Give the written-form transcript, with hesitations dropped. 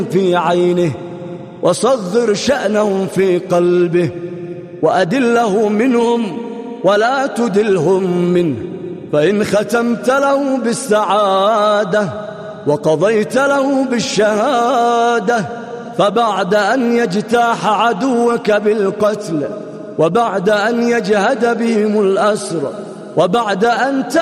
في عينه وصغر شأنهم في قلبه، وأدله منهم ولا تدلهم منه. فإن ختمت له بالسعادة وقضيت له بالشهادة، فبعد أن يجتاح عدوك بالقتل، وبعد أن يجهد بهم الأسر، وبعد أن